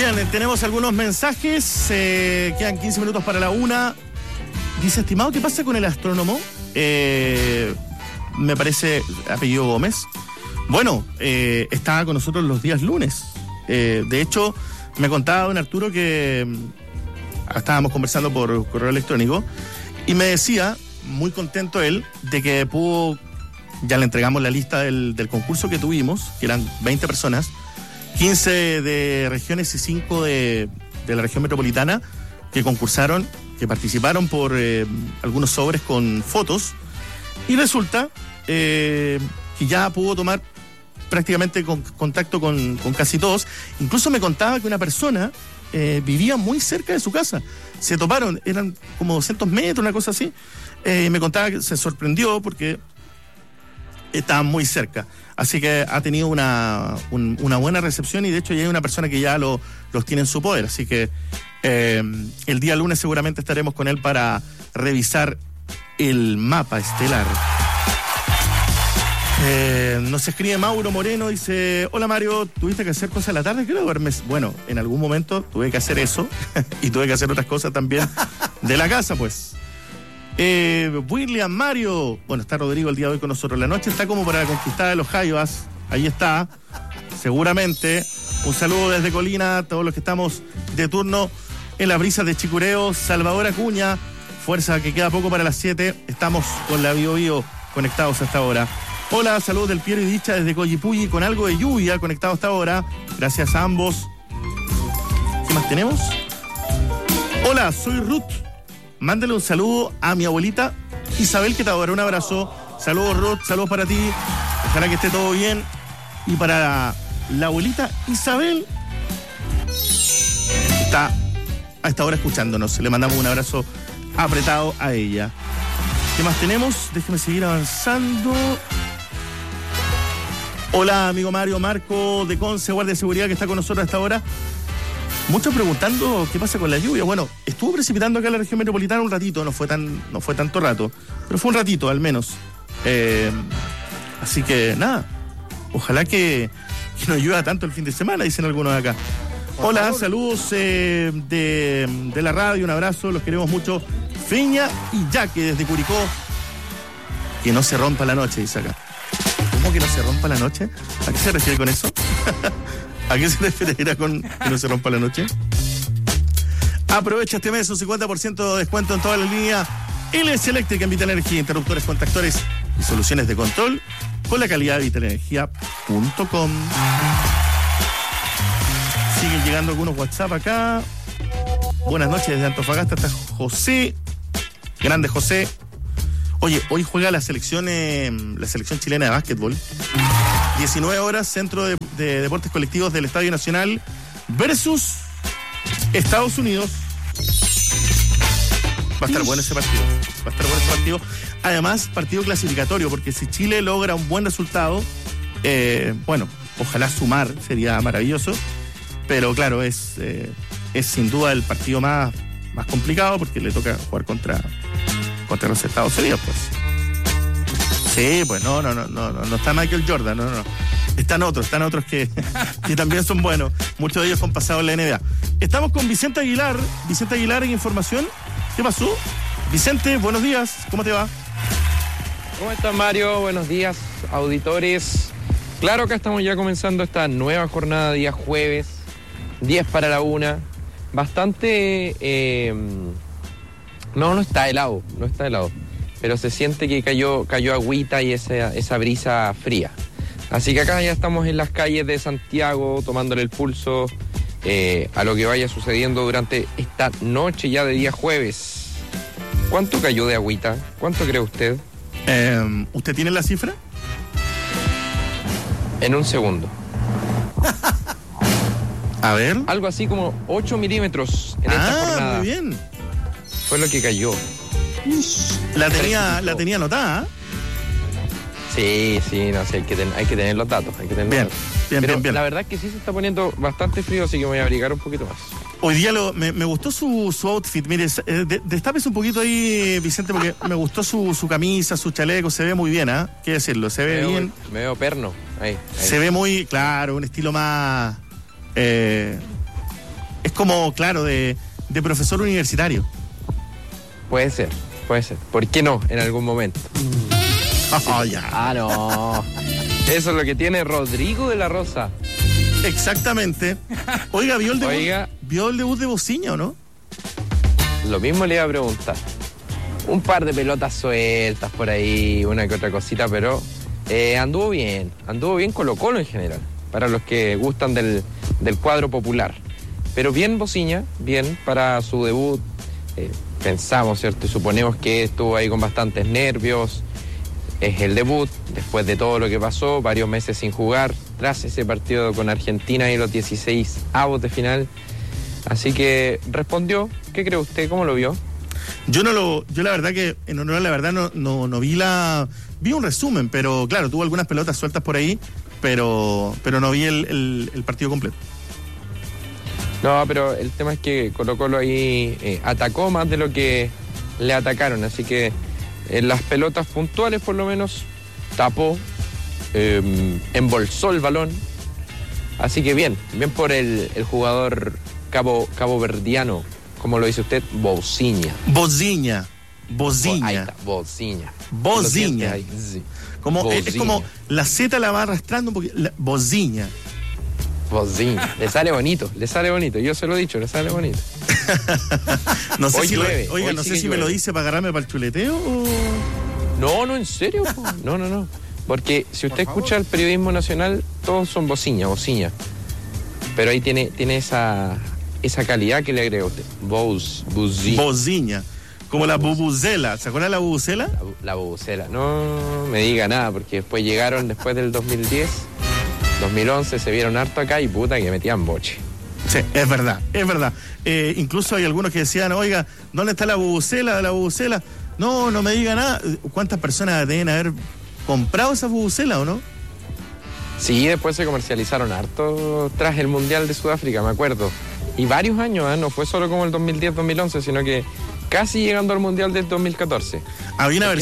Bien, tenemos algunos mensajes. Quedan 15 minutos para la 1. Dice, estimado, ¿qué pasa con el astrónomo? Me parece apellido Gómez. Bueno, estaba con nosotros los días lunes. De hecho, me contaba don Arturo que estábamos conversando por correo electrónico y me decía, muy contento él, de que pudo, ya le entregamos la lista del concurso que tuvimos, que eran 20 personas, 15 de regiones y 5 de la región metropolitana, que concursaron, que participaron por algunos sobres con fotos, y resulta que ya pudo tomar prácticamente contacto con casi todos. Incluso me contaba que una persona vivía muy cerca de su casa. Se toparon, eran como 200 metros, una cosa así. Me contaba que se sorprendió porque estaban muy cerca. Así que ha tenido una buena recepción, y de hecho ya hay una persona que ya los tiene en su poder. Así que el día lunes seguramente estaremos con él para revisar el mapa estelar. Nos escribe Mauro Moreno, dice: hola Mario, ¿tuviste que hacer cosas en la tarde? ¿Qué hora duermes? Bueno, en algún momento tuve que hacer eso y tuve que hacer otras cosas también de la casa, pues. William Mario, bueno, está Rodrigo el día de hoy con nosotros. La noche está como para la conquistada de los Jaivas, ahí está, seguramente. Un saludo desde Colina a todos los que estamos de turno en las brisas de Chicureo. Salvador Acuña, fuerza que queda poco para las 7, estamos con la Bio Bio conectados hasta ahora. Hola, saludos del Piero y Dicha desde Coyipulli, con algo de lluvia, conectado hasta ahora. Gracias a ambos. ¿Qué más tenemos? Hola, soy Ruth. Mándale un saludo a mi abuelita Isabel, que te adora. Un abrazo. Saludos, Ruth, saludos para ti. Ojalá que esté todo bien. Y para la abuelita Isabel, está a esta hora escuchándonos. Le mandamos un abrazo apretado a ella. ¿Qué más tenemos? Déjeme seguir avanzando. Hola, amigo Mario, Marco de Conce, guardia de seguridad, que está con nosotros hasta ahora. Muchos preguntando qué pasa con la lluvia. Bueno, estuvo precipitando acá en la región metropolitana un ratito, no fue tanto rato, pero fue un ratito al menos. Así que nada, ojalá que no llueva tanto el fin de semana, dicen algunos de acá. Hola, saludos de la radio, un abrazo, los queremos mucho. Feña y Yaque desde Curicó. Que no se rompa la noche, dice acá. ¿Cómo que no se rompa la noche? ¿A qué se refiere con eso? ¿A qué se referirá con que no se rompa la noche? Aprovecha este mes un 50% de descuento en toda la línea LS Eléctrica en Vitalenergia, interruptores, contactores y soluciones de control con la calidad de vitalenergia.com. Siguen llegando algunos WhatsApp acá. Buenas noches desde Antofagasta, está José. Grande José. Oye, hoy juega la selección chilena de básquetbol. 19 horas, Centro de Deportes Colectivos del Estadio Nacional versus Estados Unidos. Va a estar bueno ese partido. Además, partido clasificatorio, porque si Chile logra un buen resultado, bueno, ojalá sumar, sería maravilloso. Pero claro, es sin duda el partido más complicado, porque le toca jugar contra los Estados Unidos, pues. Sí, pues no está Michael Jordan, no. Están otros que también son buenos, muchos de ellos con pasado en la NBA. Estamos con Vicente Aguilar en información. ¿Qué pasó? Vicente, buenos días, ¿cómo te va? ¿Cómo estás, Mario? Buenos días, auditores. Claro que estamos ya comenzando esta nueva jornada, día jueves, 10 para la 1. Bastante... No está helado, pero se siente que cayó agüita y esa brisa fría. Así que acá ya estamos en las calles de Santiago, tomándole el pulso a lo que vaya sucediendo durante esta noche ya de día jueves. ¿Cuánto cayó de agüita? ¿Cuánto cree usted? ¿Usted tiene la cifra? En un segundo. A ver. Algo así como 8 milímetros en esta jornada. Muy bien. Fue lo que cayó. La tenía anotada, ¿eh? Sí, no sé, hay que tener los datos. Bien. La verdad es que sí se está poniendo bastante frío, así que me voy a abrigar un poquito más. Hoy día me gustó su outfit. Mire, destápese un poquito ahí, Vicente, porque me gustó su camisa, su chaleco, se ve muy bien, ¿ah? ¿eh? Qué decirlo, se ve bien. Me veo perno. Ahí. Se ve muy, claro, un estilo más como, claro, de profesor universitario. Puede ser. ¿Por qué no en algún momento? Ya. Ah, no. Eso es lo que tiene Rodrigo de la Rosa. Exactamente. Oiga, ¿vio el debut de Bociña o no? Lo mismo le iba a preguntar. Un par de pelotas sueltas por ahí, una que otra cosita, pero anduvo bien Colo-Colo en general, para los que gustan del cuadro popular. Pero bien Bociña, bien para su debut. Pensamos, ¿cierto? Y suponemos que estuvo ahí con bastantes nervios. Es el debut, después de todo lo que pasó, varios meses sin jugar, tras ese partido con Argentina y los 16avos de final. Así que respondió. ¿Qué cree usted? ¿Cómo lo vio? Yo la verdad que, en honor a la verdad, no vi un resumen, pero claro, tuvo algunas pelotas sueltas por ahí, pero no vi el partido completo. No, pero el tema es que Colo-Colo ahí atacó más de lo que le atacaron, así que en las pelotas puntuales por lo menos tapó, embolsó el balón, así que bien por el jugador caboverdiano, como lo dice usted, Bociña. Bociña. Ahí está, Bociña. Sí. Es como la Z la va arrastrando un poquito. Bociña. Bociña. Le sale bonito. Yo se lo he dicho, le sale bonito. No sé hoy si llueve, no sé si me lo dice para agarrarme para el chuleteo o... No, en serio. No. Porque si usted escucha el periodismo nacional, todos son Bociña. Pero ahí tiene esa calidad que le agrega usted. Bociña. Como la bubucela. ¿Se acuerda de la bubucela? La bubucela. No me diga nada, porque después llegaron, después del 2010, 2011, se vieron harto acá y puta que metían boche. Sí, es verdad. Incluso hay algunos que decían, oiga, ¿dónde está la bubucela? No me diga nada. ¿Cuántas personas deben haber comprado esa bubucela o no? Sí, después se comercializaron harto tras el Mundial de Sudáfrica, me acuerdo. Y varios años, no fue solo como el 2010-2011, sino que casi llegando al Mundial del 2014. Había una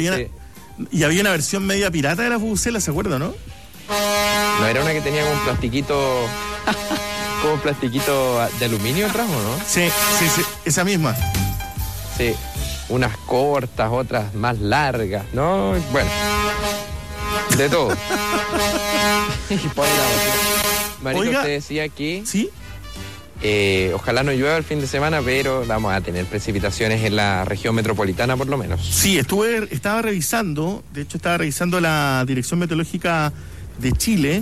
versión media pirata de la bubucela, ¿se acuerda, no? ¿No era una que tenía como un plastiquito de aluminio atrás, o no? Sí, esa misma. Sí, unas cortas, otras más largas, ¿no? Bueno, de todo. Y por el lado, Marito, oiga, usted decía que... ¿Sí? Ojalá no llueva el fin de semana, pero vamos a tener precipitaciones en la región metropolitana por lo menos. Sí, estaba revisando la Dirección Meteorológica de Chile,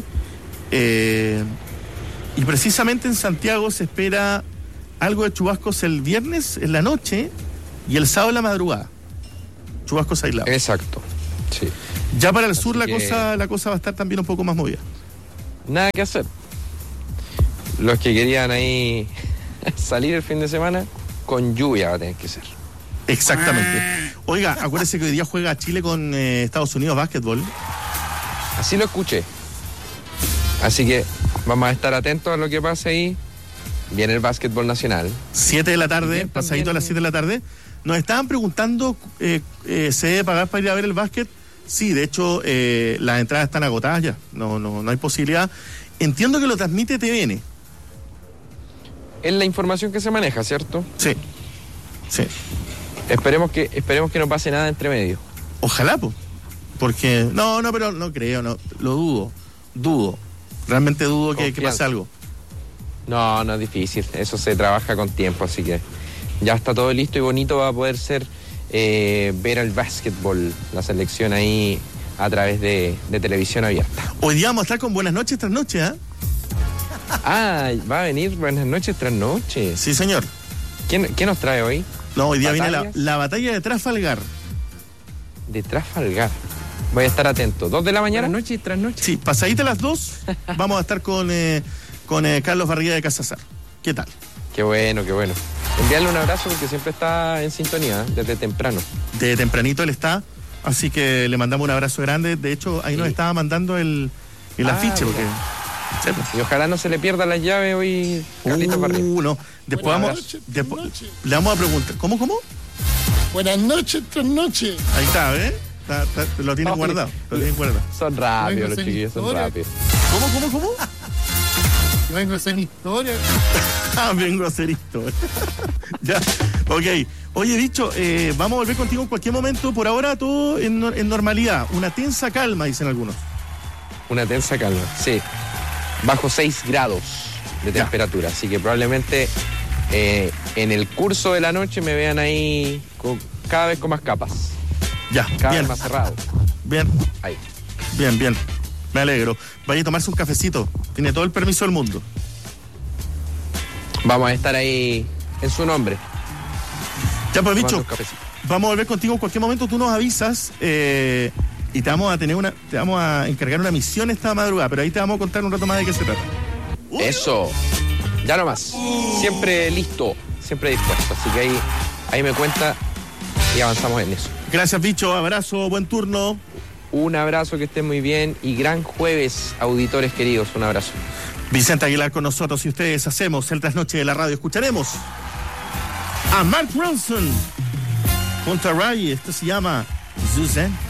y precisamente en Santiago se espera algo de chubascos el viernes en la noche y el sábado en la madrugada. Chubascos aislados. Exacto, sí. Ya para el sur la cosa va a estar también un poco más movida. Nada que hacer. Los que querían ahí salir el fin de semana, con lluvia va a tener que ser. Exactamente. Oiga, acuérdese que hoy día juega Chile con Estados Unidos básquetbol. Así lo escuché. Así que vamos a estar atentos a lo que pase ahí. Viene el básquetbol nacional. 7 de la tarde, pasadito a las 7 de la tarde. Nos estaban preguntando, ¿se debe pagar para ir a ver el básquet? Sí, de hecho, las entradas están agotadas ya. No hay posibilidad. Entiendo que lo transmite TVN. Es la información que se maneja, ¿cierto? Sí. Esperemos que no pase nada entre medio. Ojalá, pues. Porque, pero no creo, lo dudo. Realmente dudo que pase algo. No es difícil. Eso se trabaja con tiempo, así que ya está todo listo y bonito. Va a poder ser ver el básquetbol, la selección ahí a través de televisión abierta. Hoy día vamos a estar con Buenas noches tras noche, ¿eh? Va a venir Buenas noches tras noche. Sí, señor. ¿Qué nos trae hoy? No, hoy día viene la batalla de Trafalgar. De Trafalgar. Voy a estar atento. 2 de la mañana. Buenas noches tras noche. Sí, pasadita las 2, vamos a estar con Carlos Barriga de Casazar. ¿Qué tal? Qué bueno. Enviarle un abrazo porque siempre está en sintonía, desde temprano. De tempranito él está, así que le mandamos un abrazo grande. De hecho, ahí nos estaba mandando el afiche, porque... Y ojalá no se le pierda las llaves hoy, Carlitos Barriga. No. Después le vamos a preguntar. ¿Cómo? Buenas noches tras noche. Ahí está, ¿eh? Lo tienen guardado. Son rápidos los chiquillos, son rápidos. ¿Cómo? Yo vengo a hacer historia. Vengo a hacer historia. Ya, ok. Oye, Bicho, vamos a volver contigo en cualquier momento. Por ahora todo en normalidad. Una tensa calma, dicen algunos. Una tensa calma, sí. Bajo 6 grados de temperatura, así que probablemente en el curso de la noche me vean ahí cada vez con más capas. Ya, Cada bien. vez más cerrado. Bien, Ahí. bien. Me alegro. Vaya a tomarse un cafecito. Tiene todo el permiso del mundo. Vamos a estar ahí en su nombre. Ya, pues, tomando Bicho, un cafecito. vamos a volver contigo en cualquier momento. Tú nos avisas y te vamos a encargar una misión esta madrugada, pero ahí te vamos a contar un rato más de qué se trata. Eso. Ya nomás. Siempre listo, siempre dispuesto. Así que ahí me cuenta y avanzamos en eso. Gracias, Bicho. Abrazo, buen turno. Un abrazo, que estén muy bien y gran jueves, auditores queridos. Un abrazo. Vicente Aguilar con nosotros y ustedes hacemos el trasnoche de la radio. Escucharemos a Mark Ronson junto a Ray. Esto se llama Suzanne.